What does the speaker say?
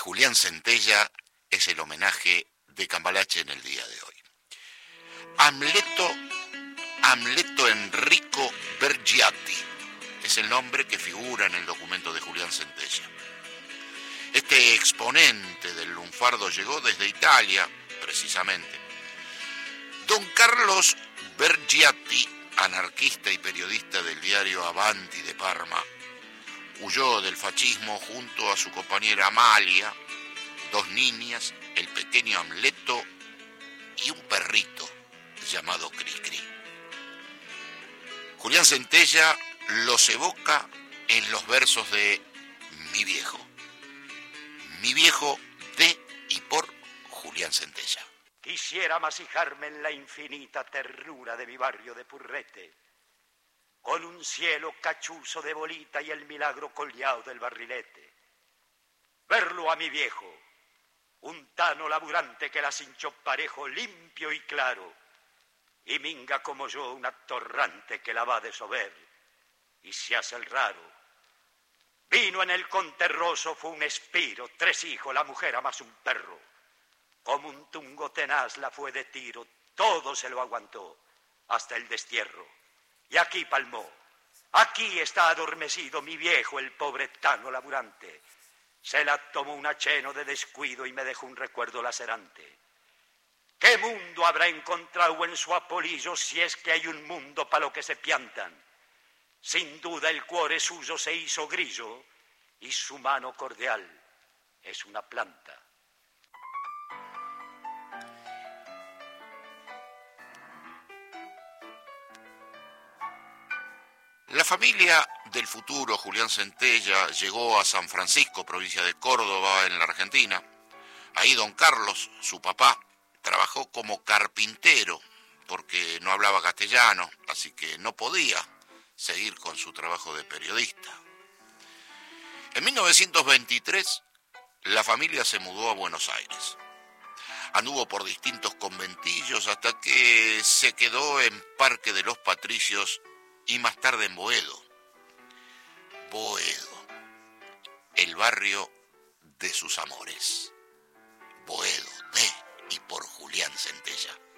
Julián Centella es el homenaje de Cambalache en el día de hoy. Amleto Enrico Bergiati es el nombre que figura en el documento de Julián Centella. Este exponente del lunfardo llegó desde Italia, precisamente. Don Carlos Bergiati, anarquista y periodista del diario Avanti de Parma, huyó del fascismo junto a su compañera Amalia, dos niñas, el pequeño Amleto y un perrito llamado Cricri. Julián Centella los evoca en los versos de Mi viejo de y por Julián Centella. Quisiera masijarme en la infinita ternura de mi barrio de Purrete, con un cielo cachuzo de bolita y el milagro colliao del barrilete. Verlo a mi viejo, un tano laburante que las hinchó parejo, limpio y claro, y minga como yo una torrante que la va de sober y se hace el raro. Vino en el conterroso, fue un espiro, 3 hijos, la mujer más un perro. Como un tungo tenaz la fue de tiro, todo se lo aguantó, hasta el destierro. Y aquí palmó, aquí está adormecido mi viejo, el pobre tano laburante. Se la tomó un acheno de descuido y me dejó un recuerdo lacerante. ¿Qué mundo habrá encontrado en su apolillo si es que hay un mundo para lo que se piantan? Sin duda el cuore suyo se hizo grillo y su mano cordial es una planta. La familia del futuro Julián Centella llegó a San Francisco, provincia de Córdoba, en la Argentina. Ahí don Carlos, su papá, trabajó como carpintero porque no hablaba castellano, así que no podía seguir con su trabajo de periodista. En 1923, la familia se mudó a Buenos Aires. Anduvo por distintos conventillos hasta que se quedó en Parque de los Patricios y más tarde en Boedo. Boedo, el barrio de sus amores. Boedo, de y por Julián Centella.